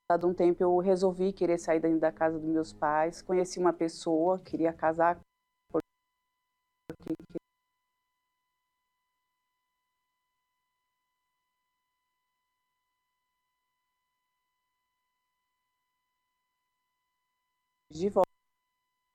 Dado um tempo, eu resolvi querer sair dentro da casa dos meus pais. Conheci uma pessoa, queria casar, porque de volta.